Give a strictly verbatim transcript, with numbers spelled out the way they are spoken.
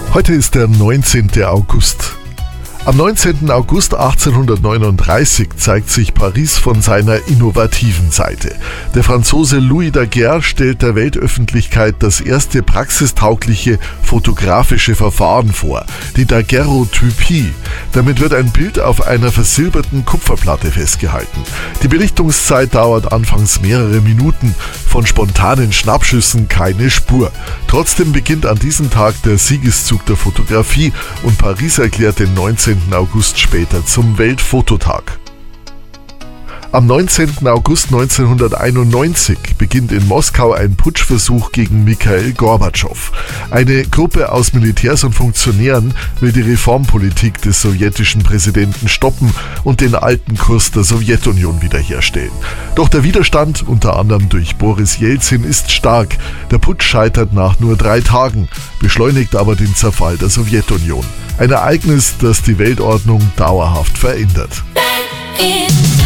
Heute ist der neunzehnten August. Am neunzehnten August achtzehnhundertneununddreißig zeigt sich Paris von seiner innovativen Seite. Der Franzose Louis Daguerre stellt der Weltöffentlichkeit das erste praxistaugliche fotografische Verfahren vor, die Daguerreotypie. Damit wird ein Bild auf einer versilberten Kupferplatte festgehalten. Die Belichtungszeit dauert anfangs mehrere Minuten, von spontanen Schnappschüssen keine Spur. Trotzdem beginnt an diesem Tag der Siegeszug der Fotografie und Paris erklärt den neunzehnten August später zum Weltfototag. Am neunzehnten August neunzehnhunderteinundneunzig beginnt in Moskau ein Putschversuch gegen Michail Gorbatschow. Eine Gruppe aus Militärs und Funktionären will die Reformpolitik des sowjetischen Präsidenten stoppen und den alten Kurs der Sowjetunion wiederherstellen. Doch der Widerstand, unter anderem durch Boris Jelzin, ist stark. Der Putsch scheitert nach nur drei Tagen, beschleunigt aber den Zerfall der Sowjetunion. Ein Ereignis, das die Weltordnung dauerhaft verändert.